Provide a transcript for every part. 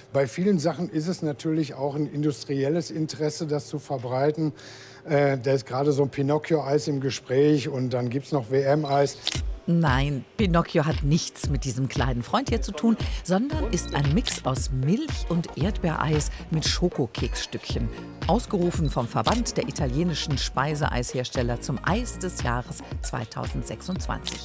Bei vielen Sachen ist es natürlich auch ein industrielles Interesse, das zu verbreiten. Da ist gerade so ein Pinocchio-Eis im Gespräch und dann gibt es noch WM-Eis. Nein, Pinocchio hat nichts mit diesem kleinen Freund hier zu tun, sondern ist ein Mix aus Milch- und Erdbeereis mit Schokokeksstückchen. Ausgerufen vom Verband der italienischen Speiseeishersteller zum Eis des Jahres 2026.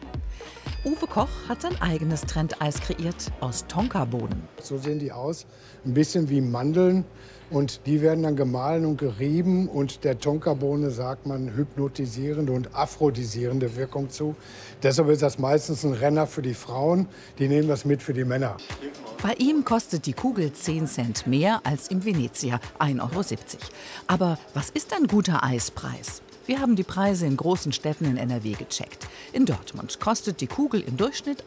Uwe Koch hat sein eigenes Trendeis kreiert aus Tonkabohnen. So sehen die aus, ein bisschen wie Mandeln. Und die werden dann gemahlen und gerieben. Und der Tonkabohne sagt man hypnotisierende und aphrodisierende Wirkung zu. Deshalb ist das meistens ein Renner für die Frauen. Die nehmen das mit für die Männer. Bei ihm kostet die Kugel 10 Cent mehr als im Venezia, 1,70 €. Aber was ist ein guter Eispreis? Wir haben die Preise in großen Städten in NRW gecheckt. In Dortmund kostet die Kugel im Durchschnitt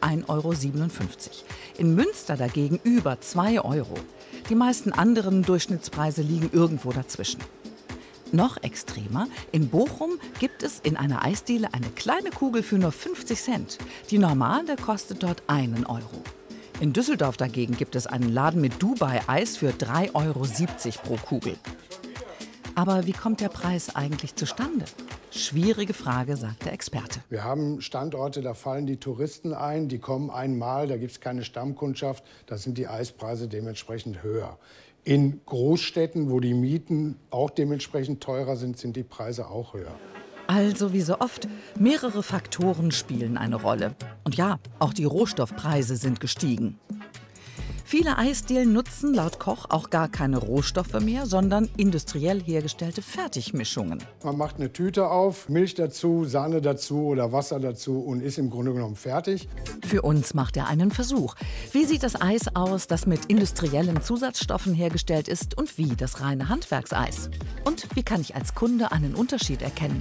1,57 €. In Münster dagegen über 2 €. Die meisten anderen Durchschnittspreise liegen irgendwo dazwischen. Noch extremer, in Bochum gibt es in einer Eisdiele eine kleine Kugel für nur 50 Cent. Die normale kostet dort 1 €. In Düsseldorf dagegen gibt es einen Laden mit Dubai-Eis für 3,70 € pro Kugel. Aber wie kommt der Preis eigentlich zustande? Schwierige Frage, sagt der Experte. Wir haben Standorte, da fallen die Touristen ein, die kommen einmal, da gibt es keine Stammkundschaft, da sind die Eispreise dementsprechend höher. In Großstädten, wo die Mieten auch dementsprechend teurer sind, sind die Preise auch höher. Also wie so oft, mehrere Faktoren spielen eine Rolle. Und ja, auch die Rohstoffpreise sind gestiegen. Viele Eisdielen nutzen laut Koch auch gar keine Rohstoffe mehr, sondern industriell hergestellte Fertigmischungen. Man macht eine Tüte auf, Milch dazu, Sahne dazu oder Wasser dazu und ist im Grunde genommen fertig. Für uns macht er einen Versuch. Wie sieht das Eis aus, das mit industriellen Zusatzstoffen hergestellt ist und wie das reine Handwerkseis? Und wie kann ich als Kunde einen Unterschied erkennen?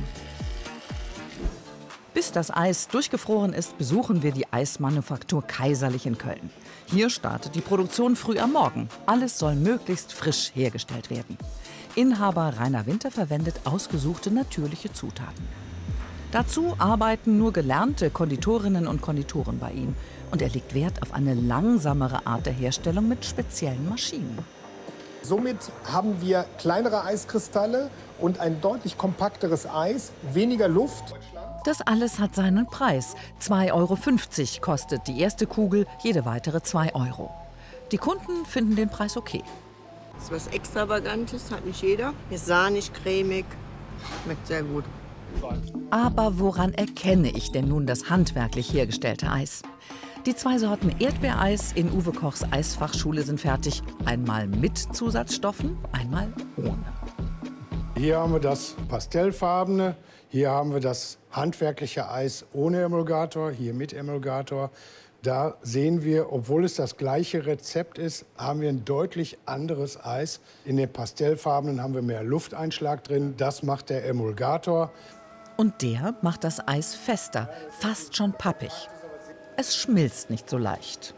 Bis das Eis durchgefroren ist, besuchen wir die Eismanufaktur Kaiserlich in Köln. Hier startet die Produktion früh am Morgen. Alles soll möglichst frisch hergestellt werden. Inhaber Rainer Winter verwendet ausgesuchte natürliche Zutaten. Dazu arbeiten nur gelernte Konditorinnen und Konditoren bei ihm. Und er legt Wert auf eine langsamere Art der Herstellung mit speziellen Maschinen. Somit haben wir kleinere Eiskristalle und ein deutlich kompakteres Eis, weniger Luft. Das alles hat seinen Preis. 2,50 € kostet die erste Kugel, jede weitere 2 €. Die Kunden finden den Preis okay. Das ist was Extravagantes, hat nicht jeder. Ist sahnig, cremig, schmeckt sehr gut. Aber woran erkenne ich denn nun das handwerklich hergestellte Eis? Die 2 Sorten Erdbeereis in Uwe Kochs Eisfachschule sind fertig. Einmal mit Zusatzstoffen, einmal ohne. Hier haben wir das pastellfarbene, hier haben wir das handwerkliche Eis ohne Emulgator, hier mit Emulgator. Da sehen wir, obwohl es das gleiche Rezept ist, haben wir ein deutlich anderes Eis. In den pastellfarbenen haben wir mehr Lufteinschlag drin, das macht der Emulgator. Und der macht das Eis fester, fast schon pappig. Es schmilzt nicht so leicht.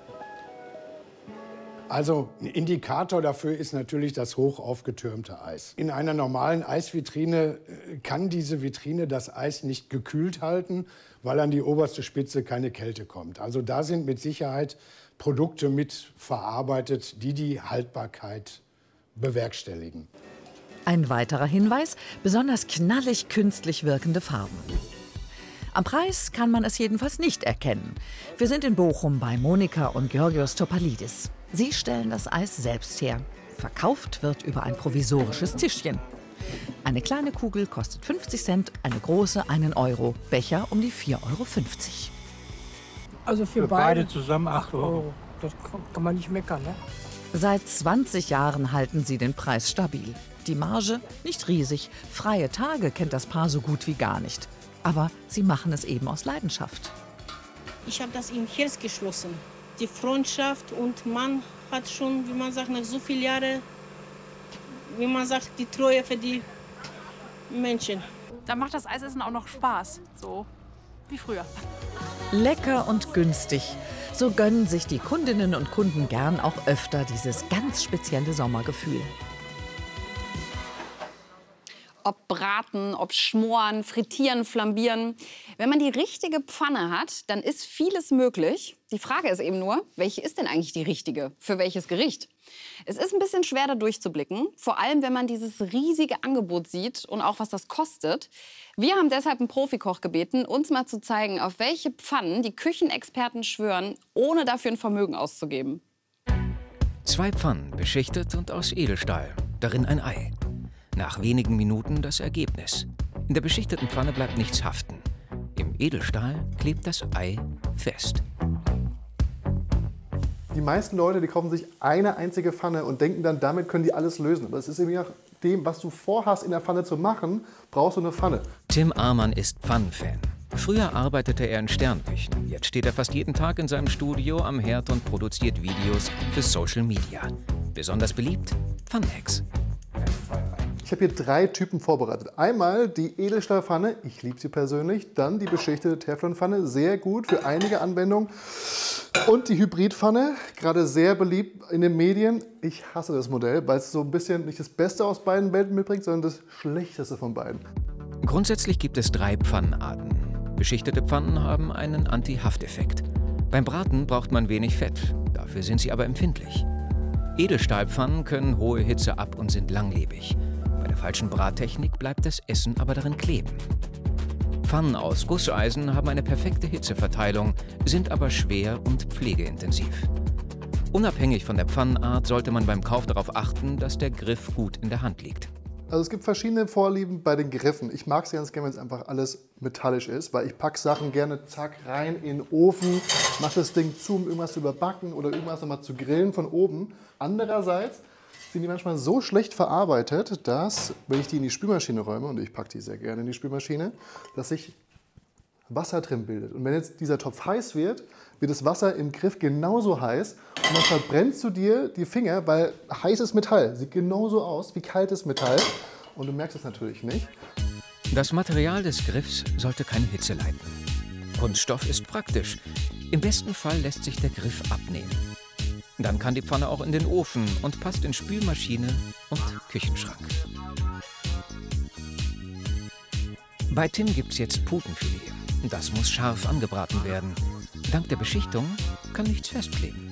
Also ein Indikator dafür ist natürlich das hoch aufgetürmte Eis. In einer normalen Eisvitrine kann diese Vitrine das Eis nicht gekühlt halten, weil an die oberste Spitze keine Kälte kommt. Also da sind mit Sicherheit Produkte mit verarbeitet, die die Haltbarkeit bewerkstelligen. Ein weiterer Hinweis, besonders knallig künstlich wirkende Farben. Am Preis kann man es jedenfalls nicht erkennen. Wir sind in Bochum bei Monika und Georgios Topalidis. Sie stellen das Eis selbst her. Verkauft wird über ein provisorisches Tischchen. Eine kleine Kugel kostet 50 Cent, eine große 1 €, Becher um die 4,50 €. Also für beide zusammen 8 €. Das kann man nicht meckern, ne? Seit 20 Jahren halten sie den Preis stabil. Die Marge nicht riesig. Freie Tage kennt das Paar so gut wie gar nicht. Aber sie machen es eben aus Leidenschaft. Ich habe das im Herz geschlossen. Die Freundschaft und man hat schon, wie man sagt, nach so vielen Jahren, wie man sagt, die Treue für die Menschen. Da macht das Eisessen auch noch Spaß, so wie früher. Lecker und günstig. So gönnen sich die Kundinnen und Kunden gern auch öfter dieses ganz spezielle Sommergefühl. ob braten, ob schmoren, frittieren, flambieren. Wenn man die richtige Pfanne hat, dann ist vieles möglich. Die Frage ist eben nur, welche ist denn eigentlich die richtige? Für welches Gericht? Es ist ein bisschen schwer, da durchzublicken. Vor allem, wenn man dieses riesige Angebot sieht und auch, was das kostet. Wir haben deshalb einen Profikoch gebeten, uns mal zu zeigen, auf welche Pfannen die Küchenexperten schwören, ohne dafür ein Vermögen auszugeben. 2 Pfannen, beschichtet und aus Edelstahl. Darin ein Ei. Nach wenigen Minuten das Ergebnis. In der beschichteten Pfanne bleibt nichts haften. Im Edelstahl klebt das Ei fest. Die meisten Leute, die kaufen sich eine einzige Pfanne und denken dann, damit können die alles lösen. Aber es ist eben nach dem, was du vorhast, in der Pfanne zu machen, brauchst du eine Pfanne. Tim Amann ist Pfannenfan. Früher arbeitete er in Sternküchen. Jetzt steht er fast jeden Tag in seinem Studio am Herd und produziert Videos für Social Media. Besonders beliebt Pfannenhacks. Ich habe hier 3 Typen vorbereitet. Einmal die Edelstahlpfanne, ich liebe sie persönlich. Dann die beschichtete Teflonpfanne, sehr gut für einige Anwendungen. Und die Hybridpfanne, gerade sehr beliebt in den Medien. Ich hasse das Modell, weil es so ein bisschen nicht das Beste aus beiden Welten mitbringt, sondern das Schlechteste von beiden. Grundsätzlich gibt es 3 Pfannenarten. Beschichtete Pfannen haben einen Anti-Hafteffekt. Beim Braten braucht man wenig Fett, dafür sind sie aber empfindlich. Edelstahlpfannen können hohe Hitze ab und sind langlebig. Bei der falschen Brattechnik bleibt das Essen aber darin kleben. Pfannen aus Gusseisen haben eine perfekte Hitzeverteilung, sind aber schwer und pflegeintensiv. Unabhängig von der Pfannenart sollte man beim Kauf darauf achten, dass der Griff gut in der Hand liegt. Also es gibt verschiedene Vorlieben bei den Griffen. Ich mag es ganz gerne, wenn es einfach alles metallisch ist, weil ich packe Sachen gerne zack rein in den Ofen, mache das Ding zu, um irgendwas zu überbacken oder irgendwas nochmal zu grillen von oben. Andererseits sind die manchmal so schlecht verarbeitet, dass, wenn ich die in die Spülmaschine räume, und ich packe die sehr gerne in die Spülmaschine, dass sich Wasser drin bildet. Und wenn jetzt dieser Topf heiß wird, wird das Wasser im Griff genauso heiß und dann verbrennst du dir die Finger, weil heißes Metall sieht genauso aus wie kaltes Metall und du merkst es natürlich nicht. Das Material des Griffs sollte keine Hitze leiten. Kunststoff ist praktisch. Im besten Fall lässt sich der Griff abnehmen. Dann kann die Pfanne auch in den Ofen und passt in Spülmaschine und Küchenschrank. Bei Tim gibt's jetzt Putenfilet. Das muss scharf angebraten werden. Dank der Beschichtung kann nichts festkleben.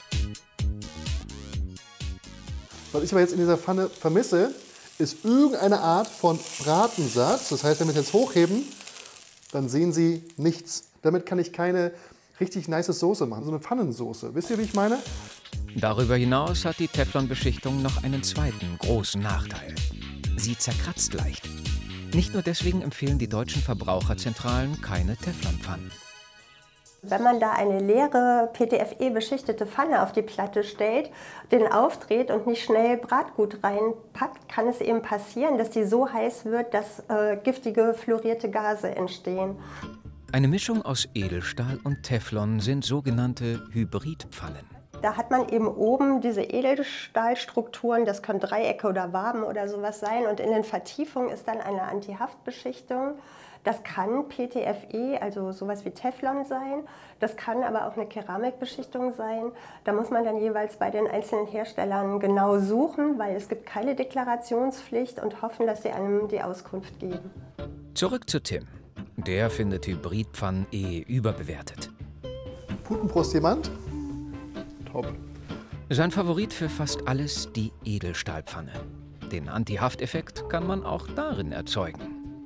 Was ich aber jetzt in dieser Pfanne vermisse, ist irgendeine Art von Bratensatz. Das heißt, wenn wir es jetzt hochheben, dann sehen Sie nichts. Damit kann ich keine richtig nice Soße machen, so eine Pfannensoße. Wisst ihr, wie ich meine? Darüber hinaus hat die Teflonbeschichtung noch einen zweiten großen Nachteil. Sie zerkratzt leicht. Nicht nur deswegen empfehlen die deutschen Verbraucherzentralen keine Teflonpfannen. Wenn man da eine leere PTFE-beschichtete Pfanne auf die Platte stellt, den aufdreht und nicht schnell Bratgut reinpackt, kann es eben passieren, dass die so heiß wird, dass giftige fluorierte Gase entstehen. Eine Mischung aus Edelstahl und Teflon sind sogenannte Hybridpfannen. Da hat man eben oben diese Edelstahlstrukturen, das können Dreiecke oder Waben oder sowas sein. Und in den Vertiefungen ist dann eine Antihaftbeschichtung. Das kann PTFE, also sowas wie Teflon sein. Das kann aber auch eine Keramikbeschichtung sein. Da muss man dann jeweils bei den einzelnen Herstellern genau suchen, weil es gibt keine Deklarationspflicht und hoffen, dass sie einem die Auskunft geben. Zurück zu Tim. Der findet Hybridpfannen überbewertet. Putenbrust jemand? Top. Sein Favorit für fast alles die Edelstahlpfanne. Den Anti-Hafteffekt kann man auch darin erzeugen.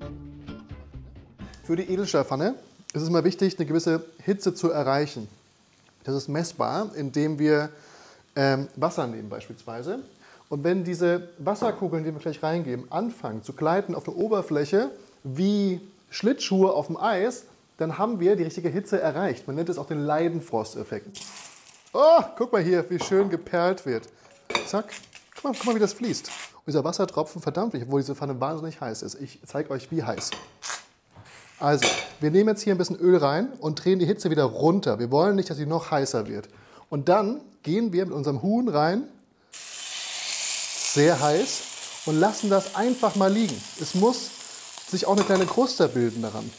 Für die Edelstahlpfanne ist es immer wichtig, eine gewisse Hitze zu erreichen. Das ist messbar, indem wir Wasser nehmen beispielsweise. Und wenn diese Wasserkugeln, die wir gleich reingeben, anfangen zu gleiten auf der Oberfläche wie Schlittschuhe auf dem Eis, dann haben wir die richtige Hitze erreicht. Man nennt es auch den Leidenfrosteffekt. Oh, guck mal hier, wie schön geperlt wird. Zack, guck mal, wie das fließt. Und dieser Wassertropfen verdampft sich, obwohl diese Pfanne wahnsinnig heiß ist. Ich zeige euch, wie heiß. Also, wir nehmen jetzt hier ein bisschen Öl rein und drehen die Hitze wieder runter. Wir wollen nicht, dass sie noch heißer wird. Und dann gehen wir mit unserem Huhn rein, sehr heiß, und lassen das einfach mal liegen. Es muss sich auch eine kleine Kruste bilden daran.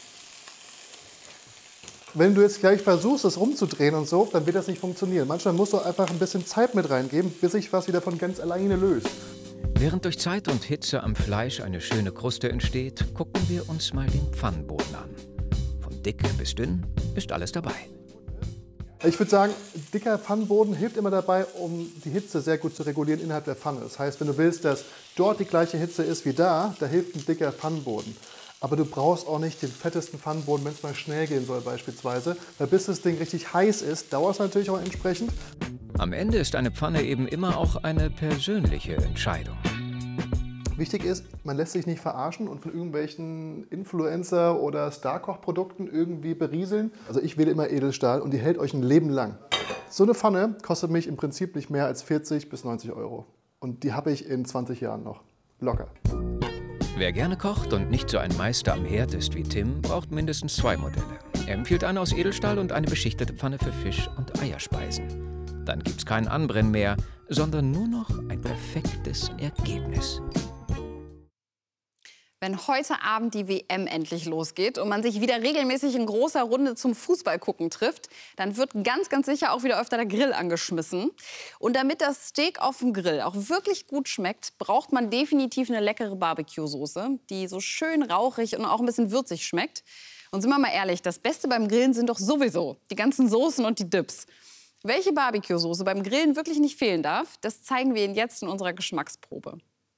Wenn du jetzt gleich versuchst, das rumzudrehen und so, dann wird das nicht funktionieren. Manchmal musst du einfach ein bisschen Zeit mit reingeben, bis sich was wieder von ganz alleine löst. Während durch Zeit und Hitze am Fleisch eine schöne Kruste entsteht, gucken wir uns mal den Pfannenboden an. Von dick bis dünn ist alles dabei. Ich würde sagen, dicker Pfannenboden hilft immer dabei, um die Hitze sehr gut zu regulieren innerhalb der Pfanne. Das heißt, wenn du willst, dass dort die gleiche Hitze ist wie da hilft ein dicker Pfannenboden. Aber du brauchst auch nicht den fettesten Pfannenboden, wenn es mal schnell gehen soll beispielsweise. Weil bis das Ding richtig heiß ist, dauert es natürlich auch entsprechend. Am Ende ist eine Pfanne eben immer auch eine persönliche Entscheidung. Wichtig ist, man lässt sich nicht verarschen und von irgendwelchen Influencer- oder Starkoch-Produkten irgendwie berieseln. Also ich wähle immer Edelstahl und die hält euch ein Leben lang. So eine Pfanne kostet mich im Prinzip nicht mehr als 40 bis 90 Euro. Und die habe ich in 20 Jahren noch. Locker. Wer gerne kocht und nicht so ein Meister am Herd ist wie Tim, braucht mindestens 2 Modelle. Er empfiehlt eine aus Edelstahl und eine beschichtete Pfanne für Fisch- und Eierspeisen. Dann gibt's kein Anbrennen mehr, sondern nur noch ein perfektes Ergebnis. Wenn heute Abend die WM endlich losgeht und man sich wieder regelmäßig in großer Runde zum Fußballgucken trifft, dann wird ganz, ganz sicher auch wieder öfter der Grill angeschmissen. Und damit das Steak auf dem Grill auch wirklich gut schmeckt, braucht man definitiv eine leckere Barbecue-Soße, die so schön rauchig und auch ein bisschen würzig schmeckt. Und sind wir mal ehrlich, das Beste beim Grillen sind doch sowieso die ganzen Soßen und die Dips. Welche Barbecue-Soße beim Grillen wirklich nicht fehlen darf, das zeigen wir Ihnen jetzt in unserer Geschmacksprobe.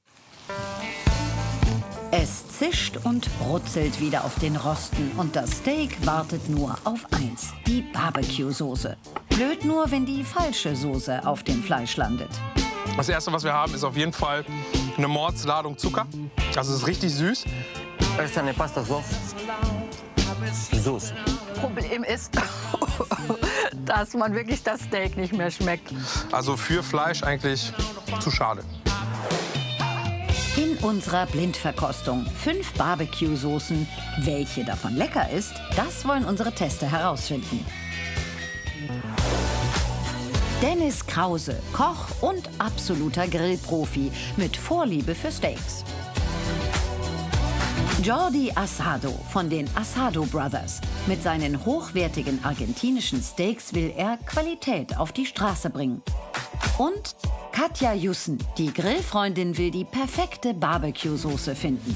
Es zischt und brutzelt wieder auf den Rosten und das Steak wartet nur auf eins, die Barbecue-Soße. Blöd nur, wenn die falsche Soße auf dem Fleisch landet. Das Erste, was wir haben, ist auf jeden Fall eine Mordsladung Zucker. Also es ist richtig süß. Es ist eine Pasta Soße. Problem ist, dass man wirklich das Steak nicht mehr schmeckt. Also für Fleisch eigentlich zu schade. In unserer Blindverkostung 5 Barbecue-Soßen. Welche davon lecker ist, das wollen unsere Tester herausfinden. Dennis Krause, Koch und absoluter Grillprofi mit Vorliebe für Steaks. Jordi Asado von den Asado Brothers. Mit seinen hochwertigen argentinischen Steaks will er Qualität auf die Straße bringen. Und Katja Jussen, die Grillfreundin, will die perfekte Barbecue-Soße finden.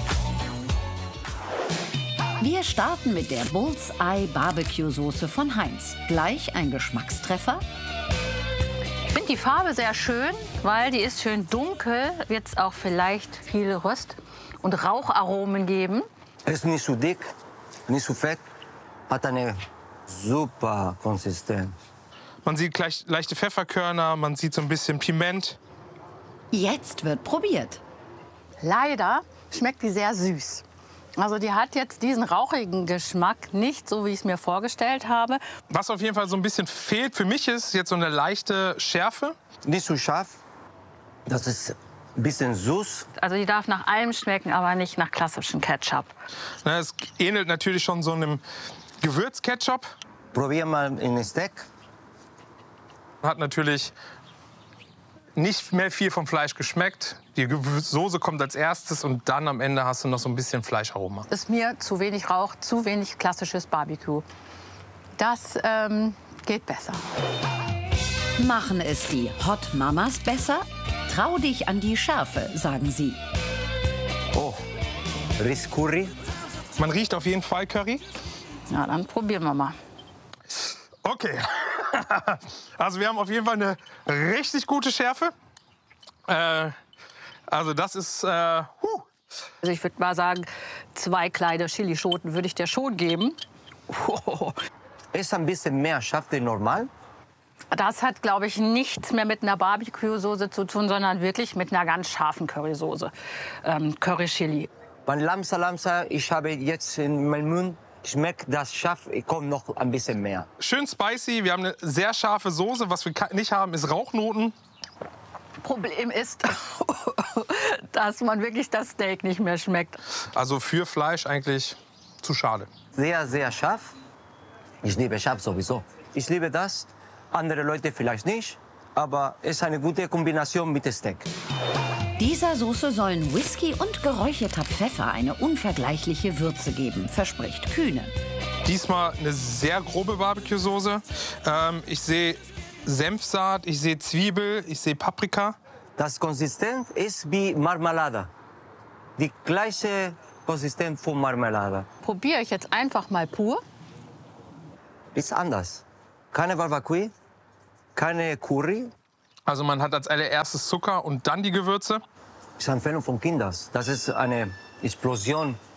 Wir starten mit der Bullseye Barbecue-Soße von Heinz. Gleich ein Geschmackstreffer. Ich finde die Farbe sehr schön, weil die ist schön dunkel. Wird es auch vielleicht viel Röst- und Raucharomen geben. Es ist nicht zu dick, nicht zu fett. Hat eine super Konsistenz. Man sieht gleich leichte Pfefferkörner, man sieht so ein bisschen Piment. Jetzt wird probiert. Leider schmeckt die sehr süß. Also die hat jetzt diesen rauchigen Geschmack nicht so, wie ich es mir vorgestellt habe. Was auf jeden Fall so ein bisschen fehlt für mich ist jetzt so eine leichte Schärfe. Nicht zu scharf, das ist ein bisschen süß. Also die darf nach allem schmecken, aber nicht nach klassischem Ketchup. Na, es ähnelt natürlich schon so einem Gewürzketchup. Probier mal in Steak. Hat natürlich nicht mehr viel vom Fleisch geschmeckt. Die Soße kommt als erstes und dann am Ende hast du noch so ein bisschen Fleischaroma. Ist mir zu wenig Rauch, zu wenig klassisches Barbecue. Das geht besser. Machen es die Hot Mamas besser? Trau dich an die Schärfe, sagen sie. Oh, riecht Curry. Man riecht auf jeden Fall Curry. Ja, dann probieren wir mal. Okay. Also wir haben auf jeden Fall eine richtig gute Schärfe. Also das ist... Also ich würde mal sagen, 2 kleine Chilischoten würde ich dir schon geben. Ist ein bisschen mehr scharf als normal. Das hat, glaube ich, nichts mehr mit einer Barbecue-Soße zu tun, sondern wirklich mit einer ganz scharfen Currysoße. Curry-Chili. Beim Lamsa, ich habe jetzt in meinem Mund, schmeckt das scharf, kommt noch ein bisschen mehr. Schön spicy, wir haben eine sehr scharfe Soße. Was wir nicht haben, ist Rauchnoten. Problem ist, dass man wirklich das Steak nicht mehr schmeckt. Also für Fleisch eigentlich zu schade. Sehr, sehr scharf. Ich liebe scharf sowieso. Ich liebe das. Andere Leute vielleicht nicht. Aber es ist eine gute Kombination mit dem Steak. Dieser Soße sollen Whisky und geräucherter Pfeffer eine unvergleichliche Würze geben, verspricht Kühne. Diesmal eine sehr grobe Barbecue-Soße. Ich sehe Senfsaat, ich sehe Zwiebel, ich sehe Paprika. Das Konsistenz ist wie Marmelade. Die gleiche Konsistenz von Marmelade. Probiere ich jetzt einfach mal pur. Ist anders. Keine Barbecue, keine Curry. Also man hat als allererstes Zucker und dann die Gewürze. Das ist eine Empfehlung von Kindern. Das ist eine Explosion